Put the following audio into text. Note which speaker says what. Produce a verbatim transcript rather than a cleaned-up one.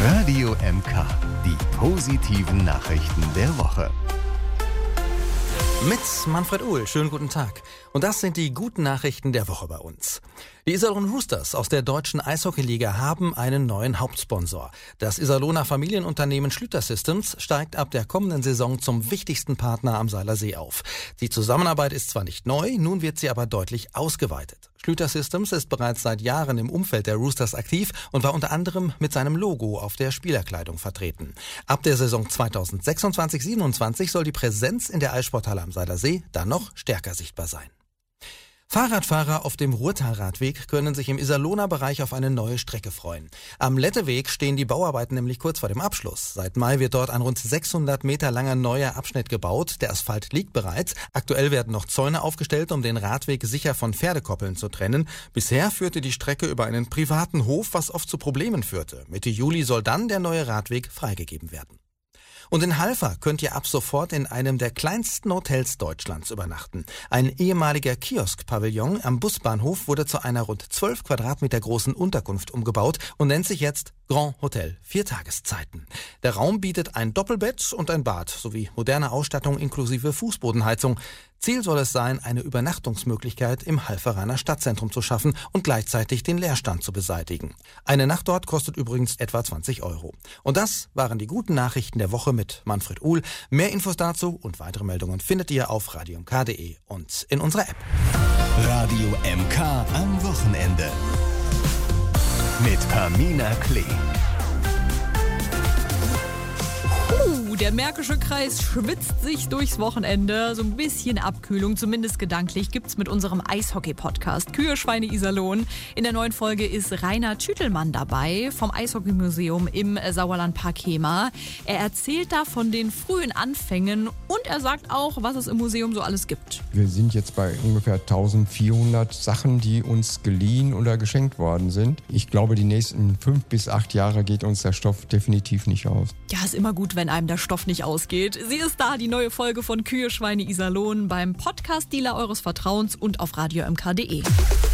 Speaker 1: Radio M K, die positiven Nachrichten der Woche.
Speaker 2: Mit Manfred Uhl, schönen guten Tag. Und das sind die guten Nachrichten der Woche bei uns. Die Iserlohn Roosters aus der deutschen Eishockeyliga haben einen neuen Hauptsponsor. Das Iserlohner Familienunternehmen Schlüter Systems steigt ab der kommenden Saison zum wichtigsten Partner am Seiler See auf. Die Zusammenarbeit ist zwar nicht neu, nun wird sie aber deutlich ausgeweitet. Schlüter Systems ist bereits seit Jahren im Umfeld der Roosters aktiv und war unter anderem mit seinem Logo auf der Spielerkleidung vertreten. Ab der Saison zweitausendsechsundzwanzig siebenundzwanzig soll die Präsenz in der Eissporthalle am Seiler See dann noch stärker sichtbar sein. Fahrradfahrer auf dem Ruhrtalradweg können sich im Iserlohner Bereich auf eine neue Strecke freuen. Am Letteweg stehen die Bauarbeiten nämlich kurz vor dem Abschluss. Seit Mai wird dort ein rund sechshundert Meter langer neuer Abschnitt gebaut. Der Asphalt liegt bereits. Aktuell werden noch Zäune aufgestellt, um den Radweg sicher von Pferdekoppeln zu trennen. Bisher führte die Strecke über einen privaten Hof, was oft zu Problemen führte. Mitte Juli soll dann der neue Radweg freigegeben werden. Und in Halver könnt ihr ab sofort in einem der kleinsten Hotels Deutschlands übernachten. Ein ehemaliger Kiosk-Pavillon am Busbahnhof wurde zu einer rund zwölf Quadratmeter großen Unterkunft umgebaut und nennt sich jetzt Grand Hotel vier Tageszeiten. Der Raum bietet ein Doppelbett und ein Bad sowie moderne Ausstattung inklusive Fußbodenheizung. Ziel soll es sein, eine Übernachtungsmöglichkeit im Halveraner Stadtzentrum zu schaffen und gleichzeitig den Leerstand zu beseitigen. Eine Nacht dort kostet übrigens etwa zwanzig Euro. Und das waren die guten Nachrichten der Woche mit Manfred Uhl. Mehr Infos dazu und weitere Meldungen findet ihr auf radio m k punkt d e und in unserer App.
Speaker 1: Radio M K am Wochenende. Mit Pamina Klee.
Speaker 3: Uh, der Märkische Kreis schwitzt sich durchs Wochenende. So ein bisschen Abkühlung, zumindest gedanklich, gibt's mit unserem Eishockey-Podcast Kühe, Schweine, Iserlohn. In der neuen Folge ist Rainer Tütelmann dabei vom Eishockeymuseum im Sauerlandpark Hemer. Er erzählt da von den frühen Anfängen und er sagt auch, was es im Museum so alles gibt.
Speaker 4: Wir sind jetzt bei ungefähr eintausendvierhundert Sachen, die uns geliehen oder geschenkt worden sind. Ich glaube, die nächsten fünf bis acht Jahre geht uns der Stoff definitiv nicht aus.
Speaker 3: Ja, ist immer gut, wenn einem der Stoff nicht ausgeht. Sie ist da, die neue Folge von Kühe, Schweine, Iserlohn beim Podcast-Dealer eures Vertrauens und auf radio m k punkt d e.